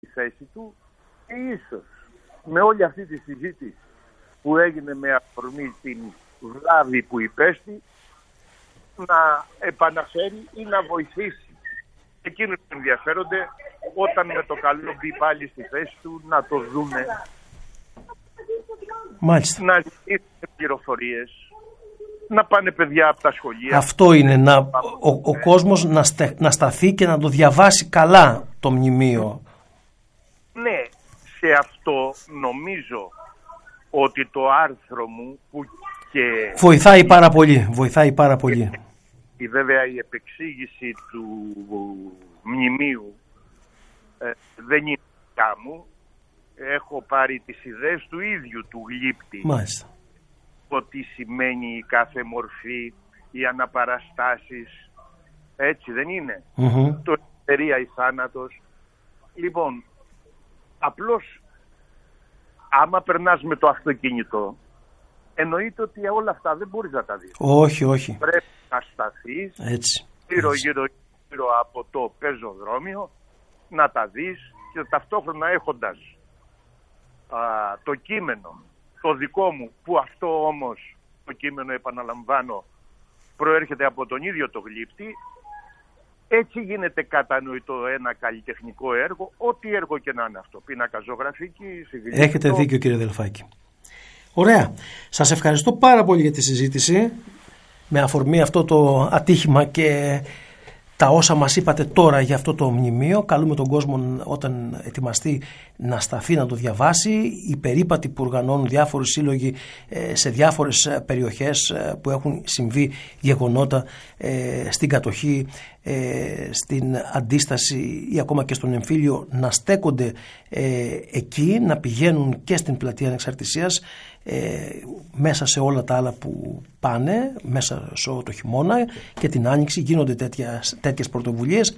τη θέση του και ίσως με όλη αυτή τη συζήτηση που έγινε με αφορμή την βλάβη που υπέστη να επαναφέρει ή να βοηθήσει εκείνους που ενδιαφέρονται όταν με το καλό μπει πάλι στη θέση του να το δούνε. Μάλιστα. Να ζητήσουν πληροφορίες, να πάνε παιδιά από τα σχολεία. Αυτό είναι, ο κόσμος να σταθεί και να το διαβάσει καλά το μνημείο. Ναι, σε αυτό νομίζω ότι το άρθρο μου που και... Βοηθάει πάρα πολύ. Βέβαια η επεξήγηση του μνημείου δεν είναι δικά μου. Έχω πάρει τις ιδέες του ίδιου του Γλύπτη. Μάλιστα. Ότι σημαίνει η κάθε μορφή, οι αναπαραστάσεις. Έτσι δεν είναι? Το ελευθερία ή θάνατος. Λοιπόν, απλώς άμα περνάς με το αυτοκίνητο, εννοείται ότι όλα αυτά δεν μπορείς να τα δεις. Όχι. Πρέπει να σταθείς γύρω από το πεζοδρόμιο, να τα δεις και ταυτόχρονα έχοντας το κείμενο, το δικό μου, που αυτό όμως το κείμενο, επαναλαμβάνω, προέρχεται από τον ίδιο το Γλύπτη. Έτσι γίνεται κατανοητό ένα καλλιτεχνικό έργο, ό,τι έργο και να είναι αυτό. Πίνακα ζωγραφική, συγκεκριτικό. Έχετε δίκιο, κύριε Δελφάκη. Ωραία. Σας ευχαριστώ πάρα πολύ για τη συζήτηση με αφορμή αυτό το ατύχημα και τα όσα μας είπατε τώρα για αυτό το μνημείο. Καλούμε τον κόσμο όταν ετοιμαστεί να σταθεί να το διαβάσει. Οι περίπατοι που οργανώνουν διάφοροι σύλλογοι σε διάφορες περιοχές που έχουν συμβεί γεγονότα στην κατοχή, στην αντίσταση ή ακόμα και στον εμφύλιο, να στέκονται εκεί, να πηγαίνουν και στην πλατεία Ανεξαρτησίας, μέσα σε όλα τα άλλα που πάνε, μέσα σε όλο το χειμώνα και την άνοιξη γίνονται τέτοιες πρωτοβουλίες.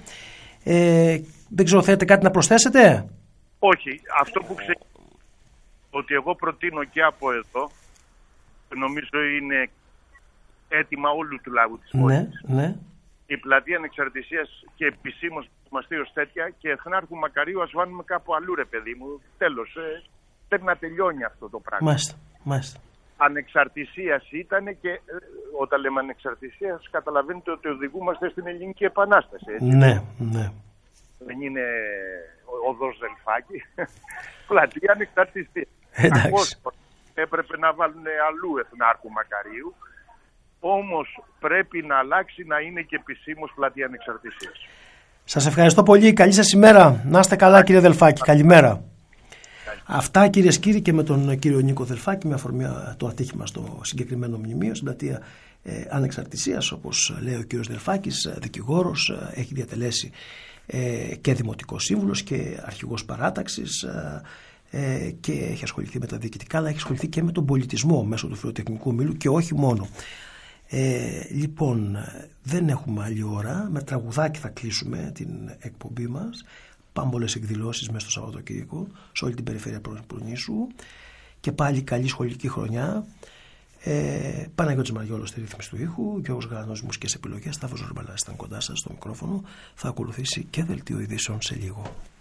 Δεν ξέρω, θέλετε κάτι να προσθέσετε? Όχι, αυτό που ξέρω ότι εγώ προτείνω και από εδώ, νομίζω είναι έτοιμα όλου του λαού της πόλης. Ναι. Η πλατεία Ανεξαρτησίας και επισήμως είμαστε ως τέτοια, και Εθνάρχου Μακαρίου ας βάλουμε κάπου αλλού, ρε παιδί μου. Τέλος, πρέπει να τελειώνει αυτό το πράγμα. Μάλιστα. Ανεξαρτησίας ήταν, και όταν λέμε ανεξαρτησίας καταλαβαίνετε ότι οδηγούμαστε στην Ελληνική Επανάσταση. Έτσι. Ναι. Δεν είναι οδός Δελφάκη. Πλατεία Ανεξαρτησίας. Εντάξει. Έπρεπε να βάλουν αλλού Εθνάρχου Μακαρίου. Όμως πρέπει να αλλάξει, να είναι και επισήμως πλατεία Ανεξαρτησίας. Σας ευχαριστώ πολύ. Καλή σας ημέρα. Να είστε καλά, κύριε Δελφάκη. Καλημέρα. Αυτά, κυρίες και κύριοι, και με τον κύριο Νίκο Δελφάκη, με αφορμή το ατύχημα στο συγκεκριμένο μνημείο στην πλατεία Ανεξαρτησίας. Όπως λέει ο κύριος Δελφάκης, δικηγόρος, έχει διατελέσει και δημοτικός σύμβουλος και αρχηγός παράταξης, και έχει ασχοληθεί με τα διοικητικά, αλλά έχει ασχοληθεί και με τον πολιτισμό μέσω του Φιλοτεχνικού Ομίλου και όχι μόνο. Λοιπόν, δεν έχουμε άλλη ώρα. Με τραγουδάκι θα κλείσουμε την εκπομπή μας. Πάμπολες εκδηλώσεις μέσα στο Σαββατοκύριακο σε όλη την περιφέρεια Προνήσου, και πάλι καλή σχολική χρονιά. Παναγιώτης Μαριόλος στη ρύθμιση του ήχου, Γιώργος Γαλανός μουσικές επιλογές, Σταύρος Ζορμπαλάς ήταν κοντά σας στο μικρόφωνο. Θα ακολουθήσει και δελτίο ειδήσεων σε λίγο.